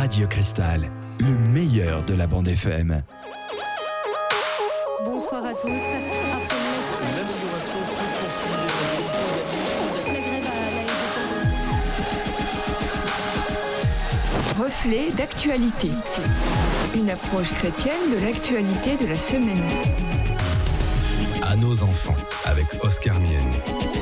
Radio Cristal, le meilleur de la bande FM. Bonsoir à tous. Après l'amélioration se poursuit. la grève à l'aéroport. Reflet d'actualité. Une approche chrétienne de l'actualité de la semaine. À nos enfants, avec Oscar Miani.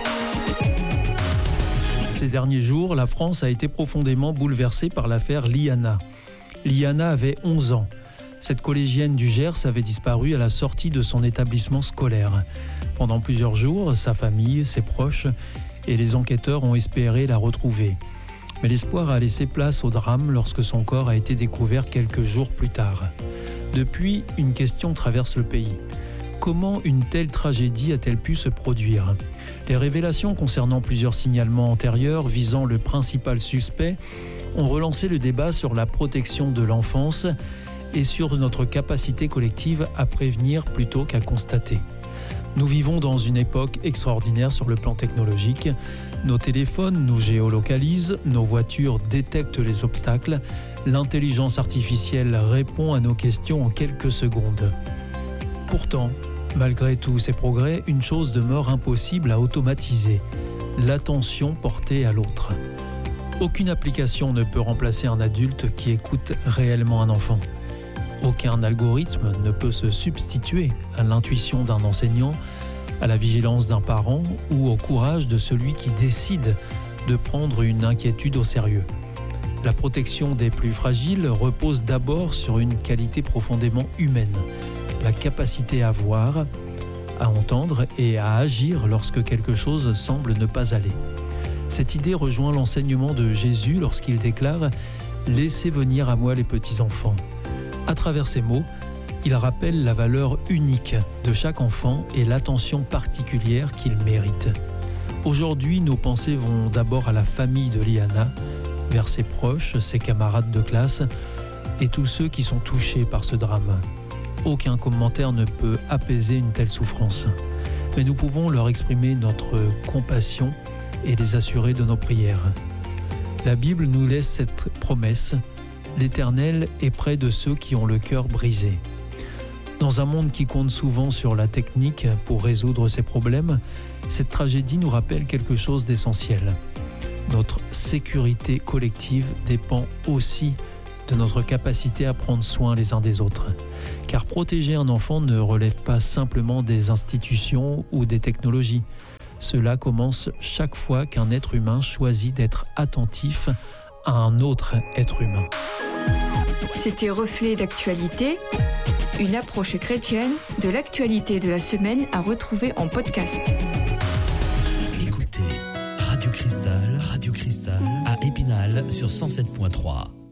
Ces derniers jours, la France a été profondément bouleversée par l'affaire Liana. Liana avait 11 ans. Cette collégienne du Gers avait disparu à la sortie de son établissement scolaire. Pendant plusieurs jours, sa famille, ses proches et les enquêteurs ont espéré la retrouver. Mais l'espoir a laissé place au drame lorsque son corps a été découvert quelques jours plus tard. Depuis, une question traverse le pays. Comment une telle tragédie a-t-elle pu se produire ? Les révélations concernant plusieurs signalements antérieurs visant le principal suspect ont relancé le débat sur la protection de l'enfance et sur notre capacité collective à prévenir plutôt qu'à constater. Nous vivons dans une époque extraordinaire sur le plan technologique. Nos téléphones nous géolocalisent, nos voitures détectent les obstacles, l'intelligence artificielle répond à nos questions en quelques secondes. Pourtant, malgré tous ces progrès, une chose demeure impossible à automatiser, l'attention portée à l'autre. Aucune application ne peut remplacer un adulte qui écoute réellement un enfant. Aucun algorithme ne peut se substituer à l'intuition d'un enseignant, à la vigilance d'un parent ou au courage de celui qui décide de prendre une inquiétude au sérieux. La protection des plus fragiles repose d'abord sur une qualité profondément humaine, la capacité à voir, à entendre et à agir lorsque quelque chose semble ne pas aller. Cette idée rejoint l'enseignement de Jésus lorsqu'il déclare « Laissez venir à moi les petits enfants ». À travers ces mots, il rappelle la valeur unique de chaque enfant et l'attention particulière qu'il mérite. Aujourd'hui, nos pensées vont d'abord à la famille de Liana, vers ses proches, ses camarades de classe et tous ceux qui sont touchés par ce drame. Aucun commentaire ne peut apaiser une telle souffrance, mais nous pouvons leur exprimer notre compassion et les assurer de nos prières. La Bible nous laisse cette promesse: l'Éternel est près de ceux qui ont le cœur brisé. Dans un monde qui compte souvent sur la technique pour résoudre ses problèmes, cette tragédie nous rappelle quelque chose d'essentiel. Notre sécurité collective dépend aussi de notre capacité à prendre soin les uns des autres. Car protéger un enfant ne relève pas simplement des institutions ou des technologies. Cela commence chaque fois qu'un être humain choisit d'être attentif à un autre être humain. C'était Reflet d'actualité, une approche chrétienne de l'actualité de la semaine à retrouver en podcast. Écoutez Radio Cristal à Épinal sur 107.3.